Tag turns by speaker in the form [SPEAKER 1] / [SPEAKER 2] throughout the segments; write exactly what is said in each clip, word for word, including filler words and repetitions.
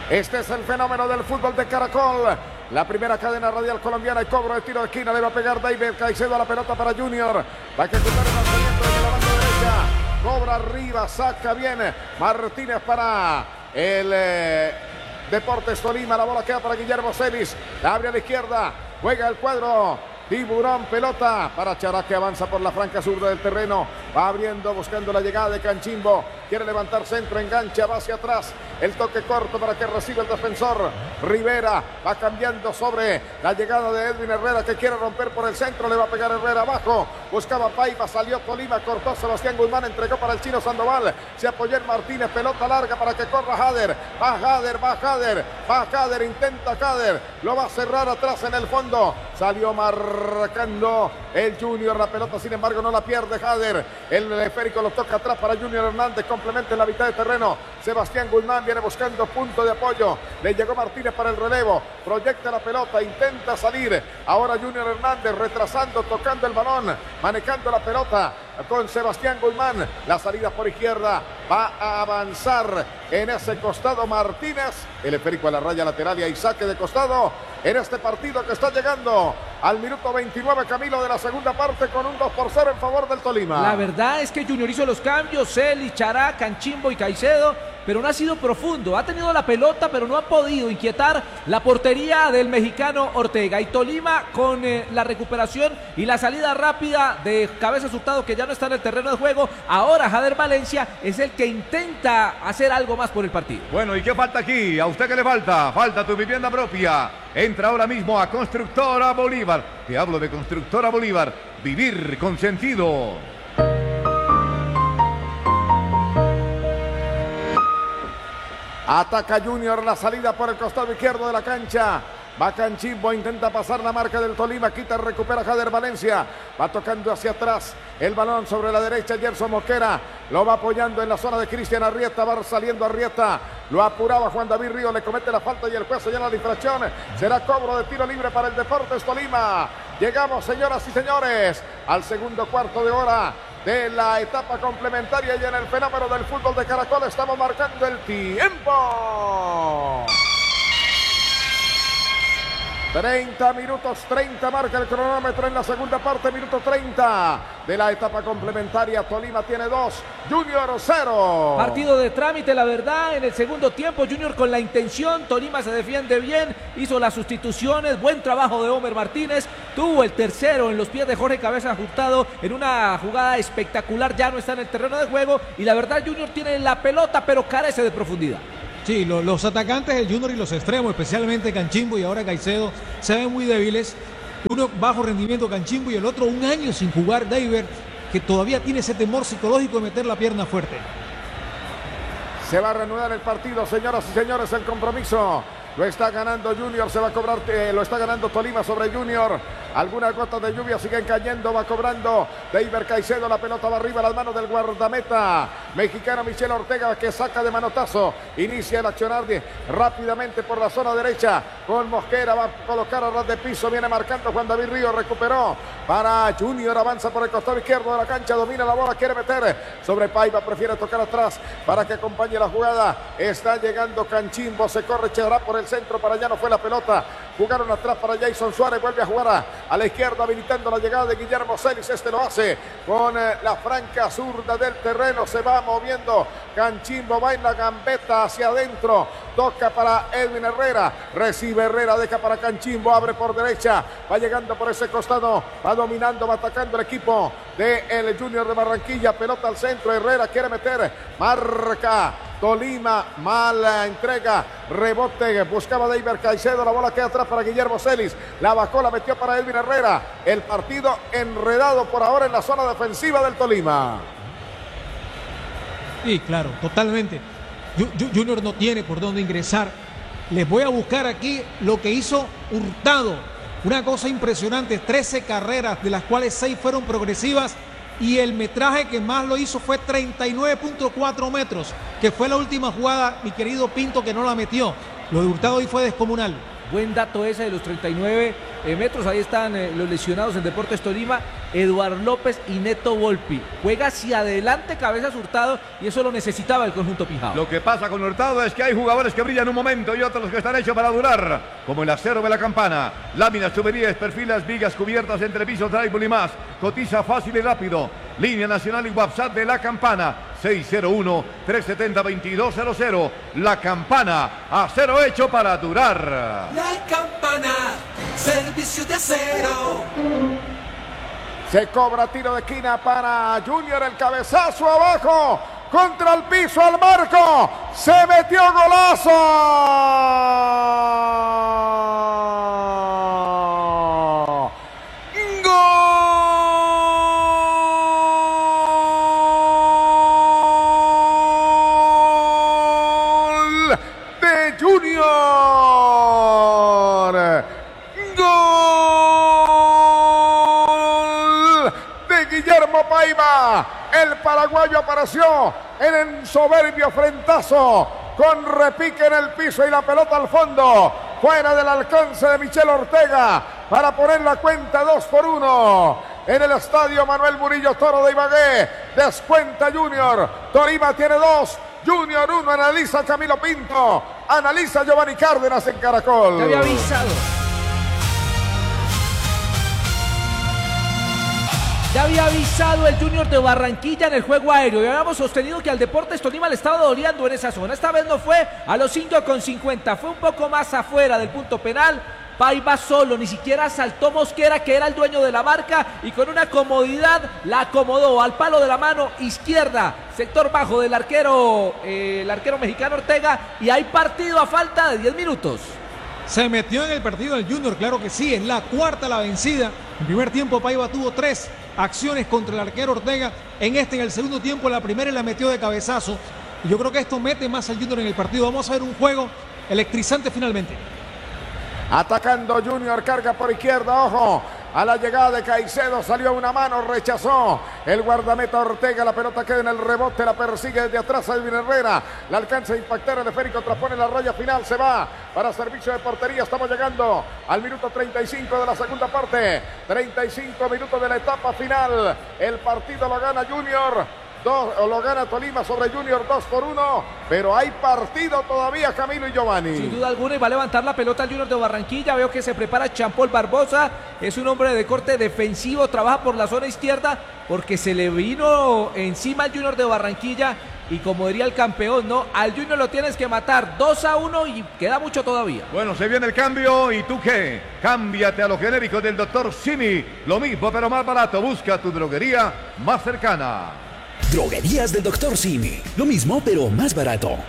[SPEAKER 1] Este es el fenómeno del fútbol de Caracol. La primera cadena radial colombiana y cobro de tiro de esquina. Le va a pegar David Caicedo a la pelota para Junior. Va a ejecutar el lanzamiento desde la banda derecha. Cobra arriba, saca bien Martínez para el eh, Deportes Tolima. La bola queda para Guillermo Celis. La abre a la izquierda. Juega el cuadro. Tiburón, pelota para Chará, que avanza por la franca sur del terreno. Va abriendo, buscando la llegada de Canchimbo. Quiere levantar centro, engancha, va hacia atrás. El toque corto para que reciba el defensor. Rivera va cambiando sobre la llegada de Edwin Herrera, que quiere romper por el centro. Le va a pegar Herrera abajo. Buscaba Paiva, salió Tolima, cortó Sebastián Guzmán, entregó para el chino Sandoval. Se apoyó en Martínez, pelota larga para que corra Jader. Va Jader, va Jader, va Jader, intenta Jader. Lo va a cerrar atrás en el fondo. Salió marcando el Junior, la pelota sin embargo no la pierde Jader. El esférico lo toca atrás para Junior Hernández, complementa en la mitad de terreno. Sebastián Guzmán viene buscando punto de apoyo. Le llegó Martínez para el relevo. Proyecta la pelota, intenta salir. Ahora Junior Hernández retrasando, tocando el balón, manejando la pelota con Sebastián Guzmán. La salida por izquierda va a avanzar en ese costado Martínez. El esférico a la raya lateral y hay saque de costado en este partido que está llegando al minuto veintinueve, Camilo, de la segunda parte, con un dos por cero en favor del Tolima.
[SPEAKER 2] La verdad es que Junior hizo los cambios, Celis, Chará, Canchimbo y Caicedo, pero no ha sido profundo. Ha tenido la pelota, pero no ha podido inquietar la portería del mexicano Ortega. Y Tolima con eh, la recuperación y la salida rápida de Cabezas Hurtado, que ya no está en el terreno de juego. Ahora Jader Valencia es el que intenta hacer algo más por el partido.
[SPEAKER 3] Bueno, ¿y qué falta aquí? ¿A usted qué le falta? Falta tu vivienda propia. Entra ahora mismo a Constructora Bolívar. Te hablo de Constructora Bolívar. Vivir con sentido.
[SPEAKER 1] Ataca Junior, la salida por el costado izquierdo de la cancha. Va Canchimbo, intenta pasar la marca del Tolima, quita, recupera Jader Valencia. Va tocando hacia atrás el balón sobre la derecha, Gerson Mosquera. Lo va apoyando en la zona de Cristian Arrieta, va saliendo Arrieta. Lo apuraba Juan David Río, le comete la falta y el juez señala la infracción. Será cobro de tiro libre para el Deportes Tolima. Llegamos, señoras y señores, al segundo cuarto de hora de la etapa complementaria y en el fenómeno del fútbol de Caracol estamos marcando el tiempo. treinta minutos, treinta marca el cronómetro en la segunda parte, minuto treinta de la etapa complementaria. Tolima tiene dos, Junior cero.
[SPEAKER 2] Partido de trámite, la verdad, en el segundo tiempo. Junior con la intención, Tolima se defiende bien, hizo las sustituciones, buen trabajo de Homer Martínez, tuvo el tercero en los pies de Jorge Cabezas Hurtado en una jugada espectacular, ya no está en el terreno de juego y la verdad Junior tiene la pelota pero carece de profundidad.
[SPEAKER 4] Sí, lo, los atacantes del Junior y los extremos, especialmente Canchimbo y ahora Caicedo, se ven muy débiles. Uno bajo rendimiento Canchimbo y el otro un año sin jugar David, que todavía tiene ese temor psicológico de meter la pierna fuerte.
[SPEAKER 1] Se va a reanudar el partido, señoras y señores, el compromiso. Lo está ganando Junior, se va a cobrar, eh, lo está ganando Tolima sobre Junior. Algunas gotas de lluvia siguen cayendo, va cobrando David Caicedo, la pelota va arriba a las manos del guardameta mexicano Michel Ortega, que saca de manotazo. Inicia el accionar rápidamente por la zona derecha con Mosquera, va a colocar a ras de piso, viene marcando Juan David Río, recuperó para Junior, avanza por el costado izquierdo de la cancha, domina la bola, quiere meter sobre Paiva, prefiere tocar atrás para que acompañe la jugada. Está llegando Canchimbo, se corre Chará por el centro, para allá no fue la pelota, jugaron atrás para Jason Suárez, vuelve a jugar a, a la izquierda habilitando la llegada de Guillermo Celis. Este lo hace con eh, la franca zurda del terreno, se va moviendo Canchimbo, va en la gambeta hacia adentro, toca para Edwin Herrera, recibe Herrera, deja para Canchimbo, abre por derecha, va llegando por ese costado, va dominando, va atacando el equipo de el Junior de Barranquilla, pelota al centro, Herrera quiere meter, marca Tolima, mala entrega, rebote, buscaba David Caicedo, la bola queda atrás para Guillermo Celis, la bajó, la metió para Edwin Herrera, el partido enredado por ahora en la zona defensiva del Tolima.
[SPEAKER 4] Sí, claro, totalmente. Junior no tiene por dónde ingresar. Les voy a buscar aquí lo que hizo Hurtado, una cosa impresionante, trece carreras, de las cuales seis fueron progresivas, y el metraje que más lo hizo fue treinta y nueve punto cuatro metros, que fue la última jugada, mi querido Pinto, que no la metió. Lo de Hurtado hoy fue descomunal.
[SPEAKER 2] Buen dato ese de los treinta y nueve eh, metros. Ahí están eh, los lesionados en Deportes Tolima, Eduardo López y Neto Volpi. Juega hacia adelante Cabezas Hurtado y eso lo necesitaba el conjunto Pijao.
[SPEAKER 3] Lo que pasa con Hurtado es que hay jugadores que brillan un momento y otros que están hechos para durar, como el acero de la campana, láminas, tuberías, perfilas, vigas, cubiertas, entrepisos, drywall y más. Cotiza fácil y rápido. Línea nacional y WhatsApp de la campana seis cero uno, tres siete cero, dos dos cero cero. La Campana, acero hecho para durar.
[SPEAKER 5] La Campana, servicio de acero.
[SPEAKER 1] Se cobra tiro de esquina para Junior, el cabezazo abajo, contra el piso, al marco, se metió golazo. Gol de Junior. Gol de Guillermo Paiva. El paraguayo apareció en el soberbio frentazo, con repique en el piso y la pelota al fondo, fuera del alcance de Michel Ortega, para poner la cuenta dos por uno. En el estadio Manuel Murillo Toro de Ibagué, descuenta Junior. Tolima tiene dos, Junior uno. Analiza Camilo Pinto, analiza Giovanni Cárdenas en Caracol.
[SPEAKER 2] Ya había avisado. Ya había avisado el Junior de Barranquilla en el juego aéreo y habíamos sostenido que al Deportes Tolima le estaba doliendo en esa zona. Esta vez no fue a los cinco con cincuenta, fue un poco más afuera del punto penal. Paiva solo, ni siquiera saltó Mosquera, que era el dueño de la marca, y con una comodidad la acomodó al palo de la mano izquierda, sector bajo del arquero, eh, el arquero mexicano Ortega, y hay partido a falta de diez minutos.
[SPEAKER 4] Se metió en el partido del Junior, claro que sí, es la cuarta la vencida. En primer tiempo Paiva tuvo tres acciones contra el arquero Ortega, en este, en el segundo tiempo, la primera la metió de cabezazo. Y yo creo que esto mete más al Junior en el partido. Vamos a ver un juego electrizante finalmente.
[SPEAKER 1] Atacando Junior, carga por izquierda, ojo, a la llegada de Caicedo, salió una mano, rechazó el guardameta Ortega, la pelota queda en el rebote, la persigue desde atrás Edwin Herrera, la alcanza a impactar, el esférico transpone la raya final, se va para servicio de portería. Estamos llegando al minuto treinta y cinco de la segunda parte, treinta y cinco minutos de la etapa final, el partido lo gana Junior. Dos, o lo gana Tolima sobre Junior dos por uno, pero hay partido todavía, Camilo y Giovanni.
[SPEAKER 2] Sin duda alguna, y va a levantar la pelota el Junior de Barranquilla. Veo que se prepara Champol Barbosa, es un hombre de corte defensivo, trabaja por la zona izquierda porque se le vino encima al Junior de Barranquilla y, como diría el campeón, no, al Junior lo tienes que matar. Dos a uno y queda mucho todavía.
[SPEAKER 3] Bueno, se viene el cambio, ¿y tú qué? Cámbiate a los genéricos del doctor Simi, lo mismo pero más barato. Busca tu droguería más cercana.
[SPEAKER 6] Droguerías del doctor Simi. Lo mismo, pero más barato.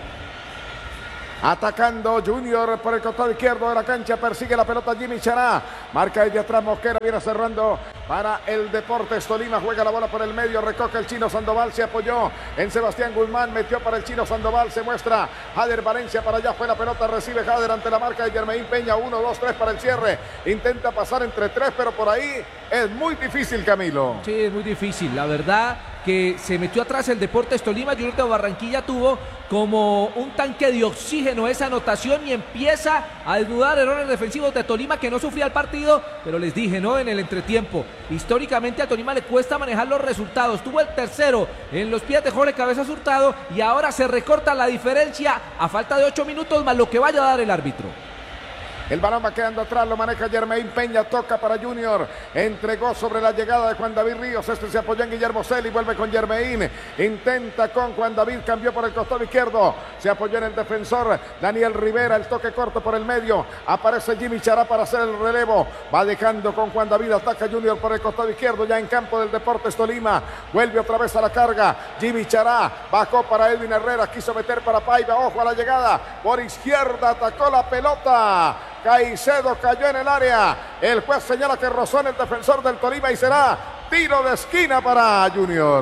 [SPEAKER 1] Atacando Junior por el costado izquierdo de la cancha, persigue la pelota Jimmy Chará, marca desde atrás Mosquera, viene cerrando para el Deportes Tolima, juega la bola por el medio, recoge el Chino Sandoval, se apoyó en Sebastián Guzmán, metió para el Chino Sandoval, se muestra Jader Valencia para allá, fue la pelota, recibe Jader ante la marca de Germain Peña, uno, dos, tres para el cierre, intenta pasar entre tres, pero por ahí es muy difícil, Camilo.
[SPEAKER 2] Sí, es muy difícil, la verdad que se metió atrás el Deportes Tolima. Junior de Barranquilla tuvo como un tanque de oxígeno esa anotación y empieza a desnudar errores defensivos de Tolima, que no sufría el partido, pero les dije, ¿no? En el entretiempo, históricamente a Tolima le cuesta manejar los resultados. Tuvo el tercero en los pies de Jorge Cabezas Hurtado y ahora se recorta la diferencia a falta de ocho minutos más lo que vaya a dar el árbitro.
[SPEAKER 1] El balón va quedando atrás, lo maneja Germain Peña, toca para Junior, entregó sobre la llegada de Juan David Ríos, este se apoyó en Guillermo Celi, vuelve con Germain, intenta con Juan David, cambió por el costado izquierdo, se apoyó en el defensor Daniel Rivera, el toque corto por el medio, aparece Jimmy Chará para hacer el relevo, va dejando con Juan David, ataca Junior por el costado izquierdo, ya en campo del Deportes Tolima, vuelve otra vez a la carga, Jimmy Chará, bajó para Edwin Herrera, quiso meter para Paiva, ojo a la llegada, por izquierda atacó la pelota, Caicedo cayó en el área, el juez señala que rozó en el defensor del Tolima y será tiro de esquina para Junior.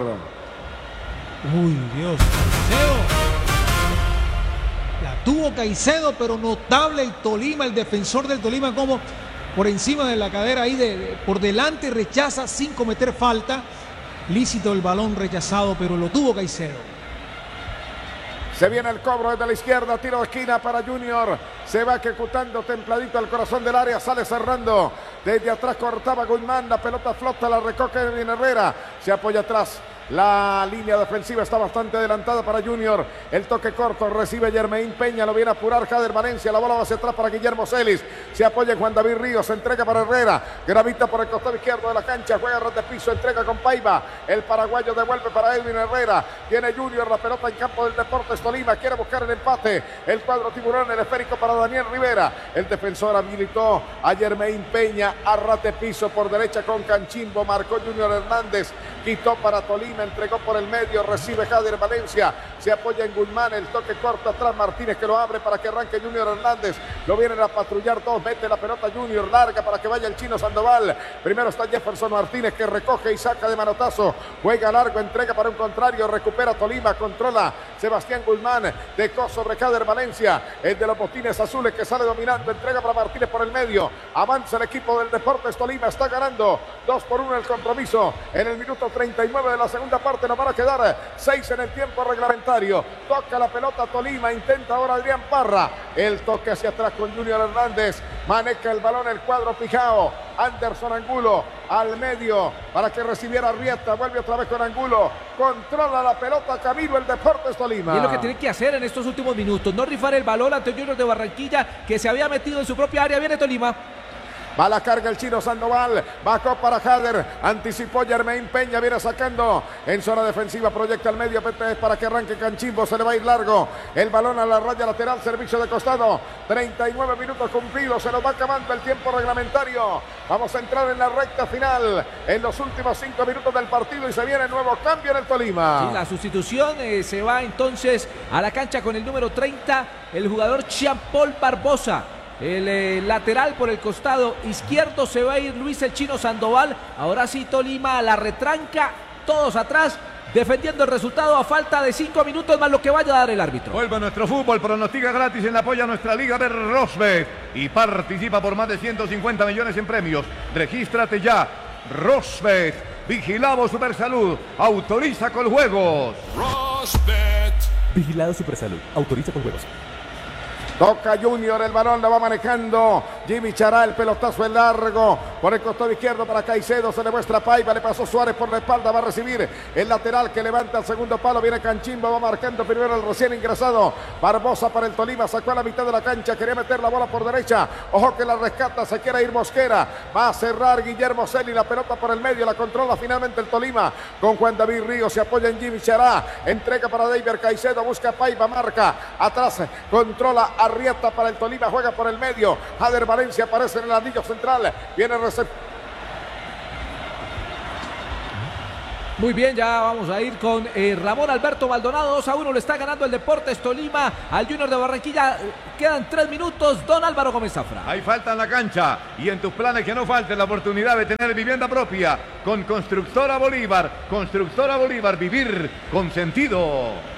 [SPEAKER 4] Uy, Dios, Caicedo. La tuvo Caicedo, pero notable el Tolima, el defensor del Tolima, como por encima de la cadera ahí, de, de, por delante, rechaza sin cometer falta. Lícito el balón rechazado, pero lo tuvo Caicedo.
[SPEAKER 1] Se viene el cobro desde la izquierda, tiro de esquina para Junior. Se va ejecutando templadito al corazón del área, sale cerrando Desde atrás cortaba Guzmán, la pelota flota, la recoge Edwin Herrera. Se apoya atrás. La línea defensiva está bastante adelantada para Junior. El toque corto recibe Yermain Peña. Lo viene a apurar Jader Valencia. La bola va hacia atrás para Guillermo Celis. Se apoya en Juan David Ríos. Se entrega para Herrera. Gravita por el costado izquierdo de la cancha. Juega ras de piso. Entrega con Paiva. El paraguayo devuelve para Edwin Herrera. Tiene Junior la pelota en campo del Deportes Tolima. Quiere buscar el empate. El cuadro tiburón. El esférico para Daniel Rivera. El defensor habilitó a Yermain Peña. A ras de piso por derecha con Canchimbo. Marcó Junior Hernández. Quitó para Tolima. Entregó por el medio, recibe Jader Valencia, se apoya en Guzmán, el toque corto atrás Martínez que lo abre para que arranque Junior Hernández, lo vienen a patrullar dos, mete la pelota Junior, larga para que vaya el chino Sandoval, primero está Jefferson Martínez que recoge y saca de manotazo, juega largo, entrega para un contrario, recupera Tolima, controla Sebastián Guzmán, dejó sobre Jader Valencia, el de los botines azules que sale dominando, entrega para Martínez por el medio, avanza el equipo del Deportes Tolima, está ganando dos por uno el compromiso, en el minuto treinta y nueve de la segunda parte, nos van a quedar seis en el tiempo reglamentario. Toca la pelota Tolima, intenta ahora Adrián Parra. El toque hacia atrás con Junior Hernández. Maneja el balón el cuadro Pijao. Anderson Angulo al medio para que recibiera Arrieta. Vuelve otra vez con Angulo. Controla la pelota Camilo el Deportes Tolima.
[SPEAKER 2] Y es lo que tiene que hacer en estos últimos minutos. No rifar el balón ante Junior de Barranquilla que se había metido en su propia área. Viene Tolima.
[SPEAKER 1] Va la carga el chino Sandoval, bajó para Jader, anticipó Yermain Peña, viene sacando en zona defensiva, proyecta al medio, para que arranque Canchimbo, se le va a ir largo, el balón a la raya lateral, servicio de costado, treinta y nueve minutos cumplidos, se nos va acabando el tiempo reglamentario, vamos a entrar en la recta final, en los últimos cinco minutos del partido y se viene nuevo cambio en el Tolima.
[SPEAKER 2] Sí, la sustitución eh, se va entonces a la cancha con el número treinta, el jugador Jean-Paul Barbosa. El eh, lateral por el costado izquierdo se va a ir Luis el Chino Sandoval. Ahora sí Tolima a la retranca, todos atrás, defendiendo el resultado a falta de cinco minutos más lo que vaya a dar el árbitro.
[SPEAKER 3] Vuelve nuestro fútbol, pronostica gratis en la apoya a nuestra liga de Rosbet y participa por más de ciento cincuenta millones en premios. Regístrate ya, Rosbet, vigilado Supersalud, autoriza con juegos.
[SPEAKER 7] Rosbet. Vigilado Supersalud, autoriza con juegos.
[SPEAKER 1] Toca Junior, el balón lo va manejando Jimmy Chará, el pelotazo es largo por el costado izquierdo para Caicedo, se le muestra Paiva, le pasó Suárez por la espalda, va a recibir el lateral que levanta el segundo palo, viene Canchimbo, va marcando primero el recién ingresado, Barbosa para el Tolima, sacó a la mitad de la cancha, quería meter la bola por derecha, ojo que la rescata, se quiere ir Mosquera, va a cerrar Guillermo Celi, la pelota por el medio, la controla finalmente el Tolima, con Juan David Ríos, se apoya en Jimmy Chará, entrega para David Caicedo, busca Paiva, marca, atrás, controla a Arrieta para el Tolima, juega por el medio. Jader Valencia aparece en el anillo central. Viene receptor.
[SPEAKER 2] Muy bien, ya vamos a ir con eh, Ramón Alberto Maldonado. dos a uno le está ganando el Deportes Tolima al Junior de Barranquilla. Quedan tres minutos. Don Álvaro Gómez Zafra.
[SPEAKER 3] Hay falta en la cancha y en tus planes que no falte la oportunidad de tener vivienda propia con Constructora Bolívar. Constructora Bolívar, vivir con sentido.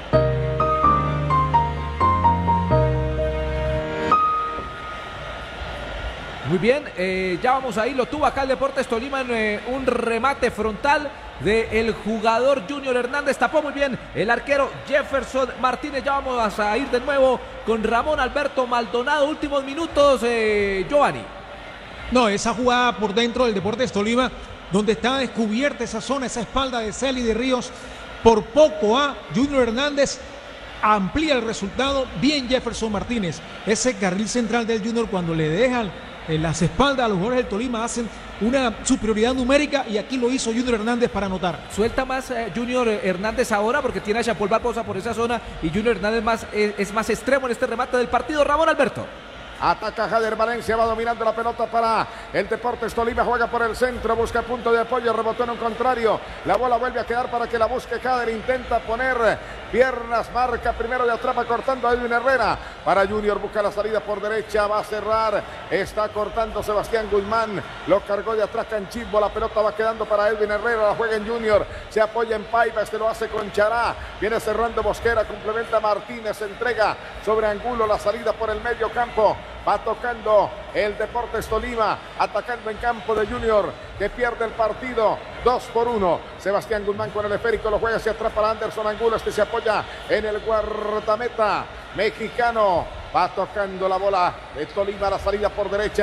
[SPEAKER 2] Muy bien, eh, ya vamos ahí, lo tuvo acá el Deportes Tolima en eh, un remate frontal del jugador Junior Hernández, tapó muy bien el arquero Jefferson Martínez. Ya vamos a ir de nuevo con Ramón Alberto Maldonado, últimos minutos, eh, Giovanni.
[SPEAKER 4] No, esa jugada por dentro del Deportes Tolima, donde está descubierta esa zona, esa espalda de Celi de Ríos, por poco a Junior Hernández amplía el resultado, bien Jefferson Martínez, ese carril central del Junior cuando le dejan en las espaldas a los jugadores del Tolima hacen una superioridad numérica y aquí lo hizo Junior Hernández para anotar.
[SPEAKER 2] Suelta más eh, Junior Hernández ahora porque tiene a Jean-Paul Barbosa por esa zona y Junior Hernández más, es, es más extremo en este remate del partido. Ramón Alberto.
[SPEAKER 1] Ataca Jader Valencia, va dominando la pelota para el Deportes Tolima, juega por el centro, busca punto de apoyo, rebotó en un contrario, la bola vuelve a quedar para que la busque Jader, intenta poner piernas, marca primero de atrapa cortando a Edwin Herrera, para Junior busca la salida por derecha, va a cerrar, está cortando Sebastián Guzmán, lo cargó de atrás Canchimbo, la pelota va quedando para Edwin Herrera, la juega en Junior, se apoya en Paiva, este lo hace con Chará, viene cerrando Mosquera, complementa Martínez, entrega sobre Angulo, la salida por el medio campo. Va tocando el Deportes Tolima, atacando en campo de Junior, que pierde el partido dos por uno. Sebastián Guzmán con el esférico, lo juega hacia atrás para Anderson Angulo, este se apoya en el guardameta mexicano. Va tocando la bola de Tolima, la salida por derecha.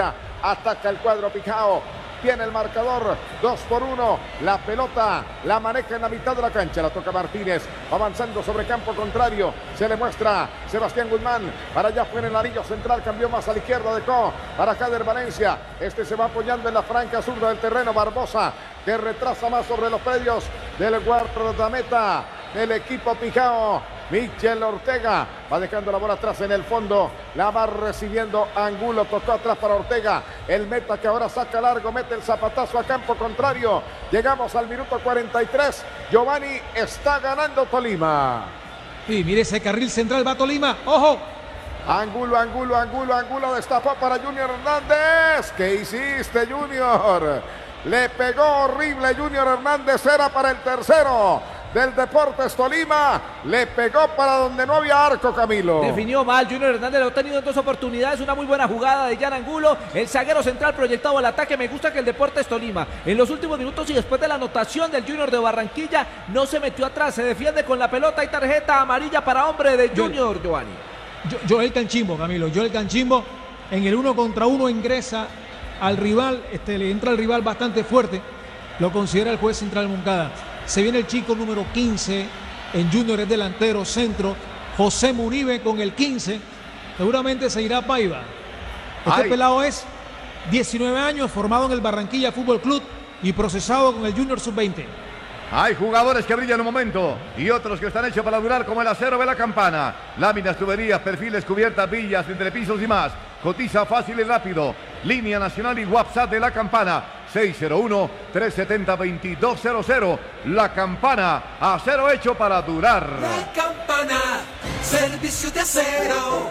[SPEAKER 1] Ataca el cuadro Pijao. Tiene el marcador, dos por uno. La pelota la maneja en la mitad de la cancha. La toca Martínez, avanzando sobre campo contrario. Se le muestra Sebastián Guzmán. Para allá fue en el anillo central. Cambió más a la izquierda de Co. Para Jader Valencia. Este se va apoyando en la franca zurda del terreno. Barbosa, que retrasa más sobre los predios del guardameta del equipo Pijao. Michel Ortega va dejando la bola atrás en el fondo. La va recibiendo Angulo. Tocó atrás para Ortega. El meta que ahora saca largo. Mete el zapatazo a campo contrario. Llegamos al minuto cuarenta y tres. Giovanni, está ganando Tolima.
[SPEAKER 4] Y mire ese carril central, va Tolima. ¡Ojo!
[SPEAKER 1] Angulo, Angulo, Angulo, Angulo destapó para Junior Hernández. ¿Qué hiciste, Junior? Le pegó horrible Junior Hernández. Era para el tercero del Deportes Tolima. Le pegó para donde no había arco, Camilo.
[SPEAKER 2] Definió mal Junior Hernández, lo ha tenido en dos oportunidades. Una muy buena jugada de Jan Angulo. El zaguero central proyectado al ataque. Me gusta que el Deportes Tolima en los últimos minutos y después de la anotación del Junior de Barranquilla no se metió atrás, se defiende con la pelota y tarjeta amarilla para hombre de Junior, Giovanni.
[SPEAKER 4] Joel Canchimbo, Camilo. Joel Canchimbo en el uno contra uno ingresa al rival. Este, le entra al rival bastante fuerte. Lo considera el juez central Moncada. Se viene el chico número quince en Junior, es delantero centro. José Muribe con el quince. Seguramente se irá a Paiva. Este
[SPEAKER 3] Ay.
[SPEAKER 4] pelado es diecinueve años, formado en el Barranquilla Fútbol Club y procesado con el Junior sub veinte.
[SPEAKER 3] Hay jugadores que brillan un momento y otros que están hechos para durar, como el acero de la campana. Láminas, tuberías, perfiles, cubiertas, villas, entrepisos y más. Cotiza fácil y rápido. Línea nacional y WhatsApp de la campana. seis cero uno, tres siete cero, dos dos cero cero. La Campana, acero hecho para durar.
[SPEAKER 5] La Campana, servicio de acero.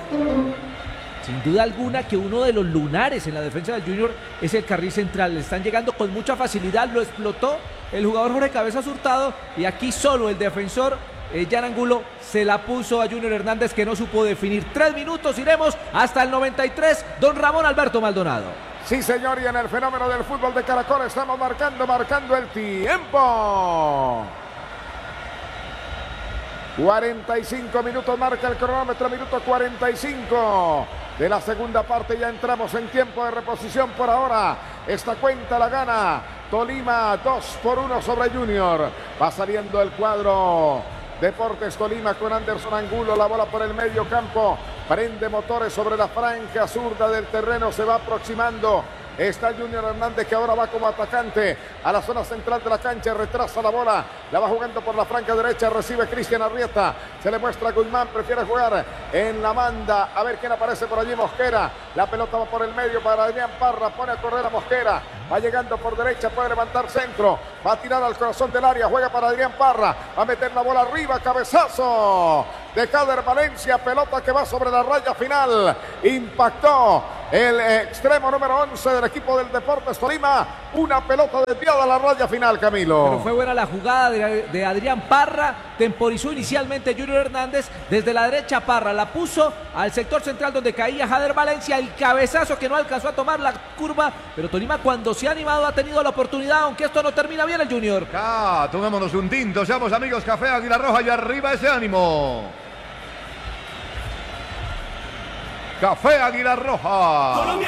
[SPEAKER 2] Sin duda alguna que uno de los lunares en la defensa del Junior es el carril central. Le están llegando con mucha facilidad, lo explotó el jugador Jorge Cabezas Hurtado y aquí solo el defensor eh, Jan Angulo se la puso a Junior Hernández, que no supo definir. Tres minutos, iremos hasta el noventa y tres. Don Ramón Alberto Maldonado.
[SPEAKER 1] Sí, señor, y en el fenómeno del fútbol de Caracol estamos marcando, marcando el tiempo. cuarenta y cinco minutos marca el cronómetro, minuto cuarenta y cinco de la segunda parte. Ya entramos en tiempo de reposición por ahora. Esta cuenta la gana Tolima, dos por uno sobre Junior. Va saliendo el cuadro Deportes Tolima con Anderson Angulo. La bola por el medio campo. Prende motores sobre la franja zurda del terreno. Se va aproximando. Está Junior Hernández, que ahora va como atacante a la zona central de la cancha. Retrasa la bola. La va jugando por la franja derecha. Recibe Cristian Arrieta. Se le muestra a Guzmán. Prefiere jugar en la banda. A ver quién aparece por allí. Mosquera. La pelota va por el medio para Adrián Parra. Pone a correr a Mosquera. Va llegando por derecha. Puede levantar centro. Va a tirar al corazón del área. Juega para Adrián Parra. Va a meter la bola arriba. Cabezazo de Jader Valencia. Pelota que va sobre la raya final. Impactó el extremo número once del equipo del Deportes Tolima. Una pelota desviada a la raya final, Camilo.
[SPEAKER 2] Pero fue buena la jugada de, de Adrián Parra. Temporizó inicialmente Junior Hernández. Desde la derecha Parra la puso al sector central donde caía Jader Valencia. El cabezazo que no alcanzó a tomar la curva. Pero Tolima, cuando se ha animado, ha tenido la oportunidad. Aunque esto no termina bien el Junior.
[SPEAKER 3] Ah, tomémonos un tinto. Seamos amigos. Café Águila Roja y arriba ese ánimo. Café Águila Roja.